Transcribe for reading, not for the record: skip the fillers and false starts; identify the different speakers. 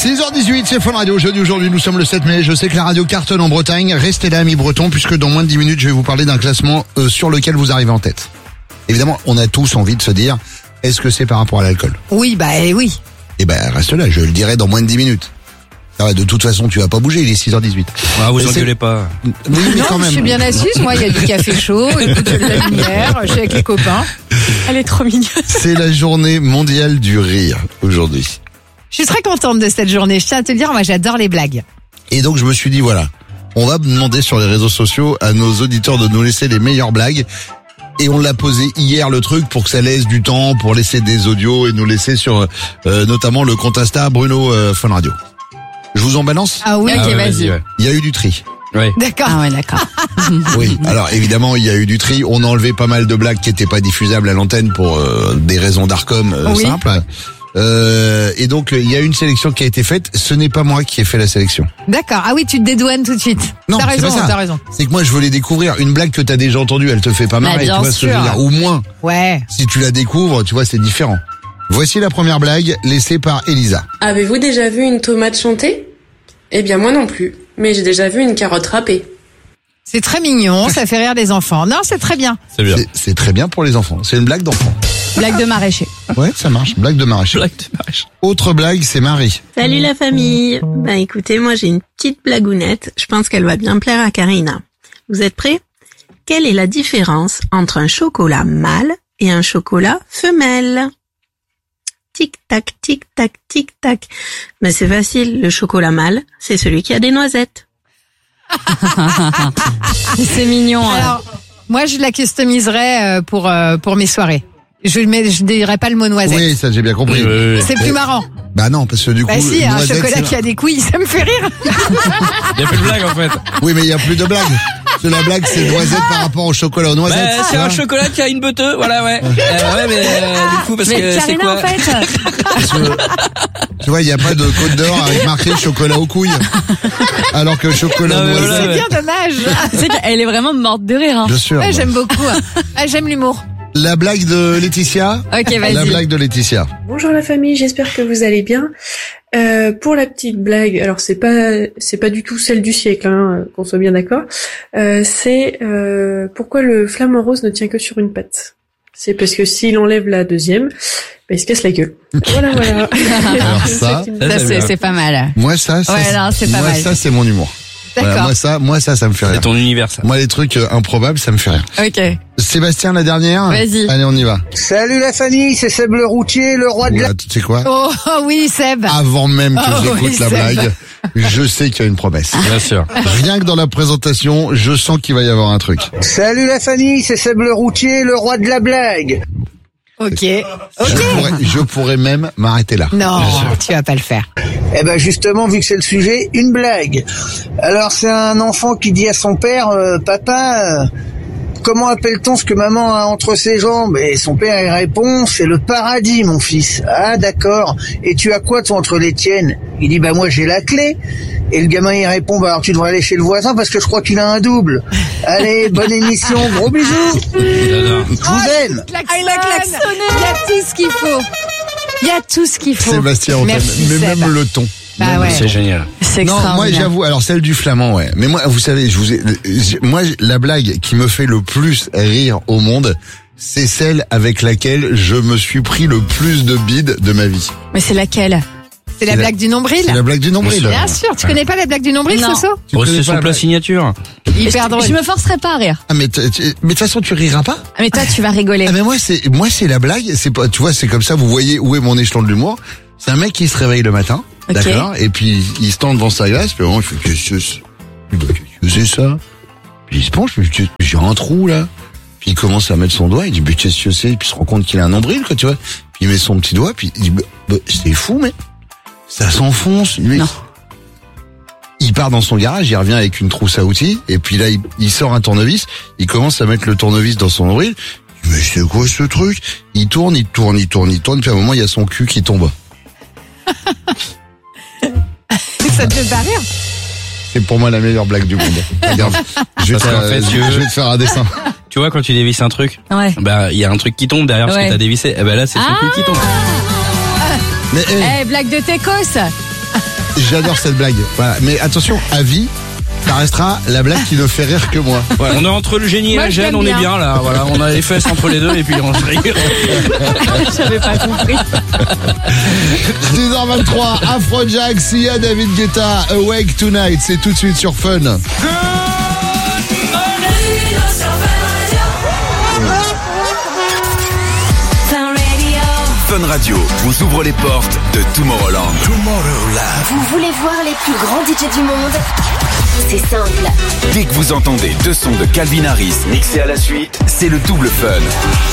Speaker 1: 6h18, c'est Fun Radio. Jeudi aujourd'hui, nous sommes le 7 mai. Je sais que la radio cartonne en Bretagne. Restez là, amis bretons, puisque dans moins de 10 minutes, je vais vous parler d'un classement sur lequel vous arrivez en tête. Évidemment, on a tous envie de se dire, est-ce que c'est par rapport à l'alcool ?
Speaker 2: Oui, oui.
Speaker 1: Eh ben, reste là, je le dirai dans moins de 10 minutes. Ah ouais, de toute façon, tu vas pas bouger, il est 6h18.
Speaker 3: Ah, vous engueulez pas.
Speaker 1: Oui, mais
Speaker 2: Non,
Speaker 1: quand même.
Speaker 2: je suis bien assise. Moi, il y a du café chaud, écoute, de la lumière, je suis avec les copains. Elle est trop mignonne.
Speaker 1: C'est la journée mondiale du rire, aujourd'hui.
Speaker 2: Je suis très contente de cette journée. Je tiens à te dire, moi, j'adore les blagues.
Speaker 1: Et donc, je me suis dit, voilà, on va demander sur les réseaux sociaux à nos auditeurs de nous laisser les meilleures blagues. Et on l'a posé hier le truc pour que ça laisse du temps, pour laisser des audios et nous laisser sur notamment le compte Insta Bruno Fun Radio. Je vous en balance ?
Speaker 2: Ah oui, ok, vas-y.
Speaker 3: Ouais.
Speaker 1: Il y a eu du tri.
Speaker 3: Ouais.
Speaker 2: D'accord. Ah ouais, d'accord.
Speaker 1: Oui, alors évidemment, il y a eu du tri. On a enlevé pas mal de blagues qui étaient pas diffusables à l'antenne pour des raisons d'Arcom
Speaker 2: Oui.
Speaker 1: simples. Et donc, il y a une sélection qui a été faite. Ce n'est pas moi qui ai fait la sélection.
Speaker 2: D'accord. Ah oui, tu te dédouanes tout de suite.
Speaker 1: Non,
Speaker 2: t'as
Speaker 1: c'est
Speaker 2: raison,
Speaker 1: pas ça.
Speaker 2: t'as raison.
Speaker 1: C'est que moi, je veux les découvrir. Une blague que t'as déjà entendue, elle te fait pas marrer,
Speaker 2: bien
Speaker 1: tu vois ce que je veux
Speaker 2: sûr.
Speaker 1: dire. Ou moins.
Speaker 2: Ouais.
Speaker 1: Si tu la découvres, tu vois, c'est différent. Voici la première blague laissée par Elisa.
Speaker 4: Avez-vous déjà vu une tomate chanter ? Eh bien moi non plus, mais j'ai déjà vu une carotte râpée.
Speaker 2: C'est très mignon, ça fait rire les enfants. Non, c'est très bien.
Speaker 3: C'est bien.
Speaker 1: C'est très bien pour les enfants. C'est une blague d'enfant.
Speaker 2: Blague de maraîcher.
Speaker 1: Ouais, ça marche. Blague de maraîcher.
Speaker 3: Blague de mariage.
Speaker 1: Autre blague, c'est Marie.
Speaker 5: Salut la famille. Bah écoutez, moi j'ai une petite blagounette. Je pense qu'elle va bien plaire à Karina. Vous êtes prêts ? Quelle est la différence entre un chocolat mâle et un chocolat femelle ? Tic-tac, tic-tac, tic-tac. Mais c'est facile, le chocolat mâle, c'est celui qui a des noisettes.
Speaker 2: C'est mignon. Alors, moi, je la customiserais pour mes soirées. Je dirais pas le mot noisette.
Speaker 1: Oui, ça j'ai bien compris.
Speaker 2: C'est plus marrant.
Speaker 1: Bah non, parce que du coup,
Speaker 2: Bah si, un
Speaker 1: noisette,
Speaker 2: chocolat
Speaker 1: c'est-
Speaker 2: qui a des couilles, ça me fait rire.
Speaker 3: Il y a plus de blague en fait.
Speaker 1: Oui, mais il y a plus de blague. Parce que la blague, c'est noisette par rapport au chocolat aux noisettes.
Speaker 3: Bah, c'est
Speaker 1: tu
Speaker 3: un
Speaker 1: vois.
Speaker 3: chocolat qui a une beuteux, voilà, ouais. Ouais, mais du coup, parce que c'est quoi
Speaker 1: Parce que, tu vois, il n'y a pas de côte d'or avec marqué chocolat aux couilles. Alors que chocolat
Speaker 3: Non, mais
Speaker 1: noisette.
Speaker 3: voilà,
Speaker 2: C'est
Speaker 3: ouais.
Speaker 2: bien dommage.
Speaker 6: C'est qu'elle est vraiment morte de rire. Hein.
Speaker 1: Bien sûr.
Speaker 2: Ouais, j'aime beaucoup. Ah, j'aime l'humour.
Speaker 1: La blague de Laetitia.
Speaker 6: Ok,
Speaker 1: La
Speaker 6: vas-y.
Speaker 1: blague de Laetitia.
Speaker 4: Bonjour la famille, j'espère que vous allez bien. Pour la petite blague, alors c'est pas du tout celle du siècle, hein, qu'on soit bien d'accord. C'est pourquoi le flamant rose ne tient que sur une patte. C'est parce que s'il enlève la deuxième, il se casse la gueule. Voilà.
Speaker 1: Alors ça,
Speaker 2: Ça,
Speaker 3: c'est bien.
Speaker 2: c'est pas mal.
Speaker 1: moi ça,
Speaker 2: Ouais, non, c'est pas
Speaker 1: moi
Speaker 2: mal.
Speaker 1: ça, c'est mon humour. Voilà,
Speaker 2: D'accord.
Speaker 1: moi ça me fait
Speaker 3: C'est
Speaker 1: rire.
Speaker 3: ton univers, ça.
Speaker 1: Moi les trucs improbables, ça me fait rire.
Speaker 2: Ok.
Speaker 1: Sébastien, la dernière.
Speaker 2: Vas-y.
Speaker 1: Allez, on y va.
Speaker 7: Salut la famille, c'est Seb le routier, le roi de la...
Speaker 1: Oula, tu sais quoi?
Speaker 2: Oh oui, Seb.
Speaker 1: Avant même que
Speaker 2: Oh,
Speaker 1: j'écoute
Speaker 2: oui,
Speaker 1: la
Speaker 2: Seb.
Speaker 1: blague, je sais qu'il y a une promesse.
Speaker 3: Bien sûr.
Speaker 1: Rien que dans la présentation, je sens qu'il va y avoir un truc.
Speaker 7: Salut la famille, c'est Seb le routier, le roi de la blague.
Speaker 2: Ok.
Speaker 1: Je pourrais même m'arrêter là.
Speaker 2: Non, tu vas pas le faire.
Speaker 7: Eh ben justement, vu que c'est le sujet, une blague. Alors c'est un enfant qui dit à son père, papa, comment appelle-t-on ce que maman a entre ses jambes ? Et son père il répond, c'est le paradis mon fils. Ah d'accord. Et tu as quoi toi entre les tiennes ? Il dit, bah moi j'ai la clé. Et le gamin il répond, bah alors tu devrais aller chez le voisin parce que je crois qu'il a un double. Allez, bonne émission, gros bisous.
Speaker 3: J'adore.
Speaker 7: Je vous aime.
Speaker 2: Il a klaxonné. Il y a tout ce qu'il faut. Il y a tout ce qu'il faut.
Speaker 1: Sébastien, on t'aime.
Speaker 2: Merci,
Speaker 1: Mais
Speaker 2: Seb.
Speaker 1: même le ton.
Speaker 2: Bah ouais.
Speaker 3: C'est génial.
Speaker 6: C'est
Speaker 1: Non, moi
Speaker 6: extraordinaire.
Speaker 1: j'avoue, alors celle du flamand, ouais. Mais moi, vous savez, moi la blague qui me fait le plus rire au monde, c'est celle avec laquelle je me suis pris le plus de bides de ma vie.
Speaker 6: Mais c'est laquelle?
Speaker 2: C'est la blague du nombril.
Speaker 1: C'est la blague du nombril.
Speaker 2: Bien sûr. Tu connais pas la blague du nombril,
Speaker 6: Non.
Speaker 2: Soso?
Speaker 1: Tu
Speaker 3: Oh,
Speaker 1: connais
Speaker 3: c'est
Speaker 1: pas
Speaker 3: son
Speaker 1: la
Speaker 3: plat
Speaker 1: blague
Speaker 3: signature.
Speaker 2: Hyper drôle.
Speaker 6: Je me forcerai pas à rire.
Speaker 1: Ah mais de toute façon tu riras pas.
Speaker 6: Ah, mais toi, tu vas rigoler.
Speaker 1: Ah mais moi c'est la blague, c'est pas, tu vois, c'est comme ça, vous voyez où est mon échelon de l'humour. C'est un mec qui se réveille le matin,
Speaker 6: Ok.
Speaker 1: d'accord, et puis il se tend devant sa glace, puis au moment il fait qu'est-ce que c'est ça? Puis il se penche, puis j'ai un trou là. Puis il commence à mettre son doigt, il dit mais qu'est-ce que c'est? Puis il se rend compte qu'il a un nombril, quoi, tu vois. Puis il met son petit doigt, puis il dit c'est fou, mais ça s'enfonce. Lui.
Speaker 6: Non.
Speaker 1: Il part dans son garage, il revient avec une trousse à outils, et puis là il sort un tournevis, il commence à mettre le tournevis dans son nombril. Il dit, mais c'est quoi ce truc? Il tourne, puis à un moment il y a son cul qui tombe.
Speaker 2: Ça te fait pas rire?
Speaker 1: C'est pour moi la meilleure blague du monde. Regarde, je vais
Speaker 3: Parce qu'en fait,
Speaker 1: je vais te faire un dessin.
Speaker 3: Tu vois, quand tu dévisses un truc,
Speaker 6: Ouais.
Speaker 3: bah, il y a un truc qui tombe derrière ce
Speaker 6: Ouais.
Speaker 3: que t'as dévissé. Eh ben là, c'est son cul qui tombe.
Speaker 1: Mais
Speaker 2: Eh, blague de Técos.
Speaker 1: J'adore cette blague. Voilà. Mais attention, à vie, ça restera la blague qui ne fait rire que moi.
Speaker 3: Ouais, on est entre le génie et
Speaker 2: Moi,
Speaker 3: la
Speaker 2: je
Speaker 3: gêne,
Speaker 2: l'aime
Speaker 3: on est
Speaker 2: bien.
Speaker 3: bien là. Voilà, on a les fesses entre les deux et puis on se rire.
Speaker 6: J'avais pas compris.
Speaker 1: 10h23, Afrojack, Sia, David Guetta, Awake Tonight. C'est tout de suite sur Fun.
Speaker 8: Fun Radio vous ouvre les portes de Tomorrowland.
Speaker 9: Vous voulez voir les plus grands DJ du monde? C'est simple.
Speaker 8: Dès que vous entendez deux sons de Calvin Harris mixés à la suite, c'est le double fun.